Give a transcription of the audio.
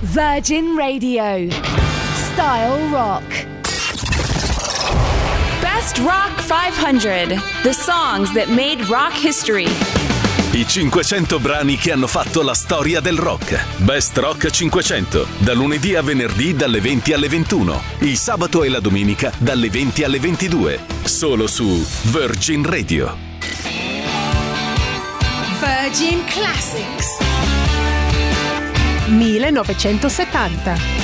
Virgin Radio. Style Rock. Best Rock 500. The songs that made rock history. I 500 brani che hanno fatto la storia del rock. Best Rock 500. Da lunedì a venerdì dalle 20 alle 21. Il sabato e la domenica dalle 20 alle 22. Solo su Virgin Radio. Virgin Classics. 1970.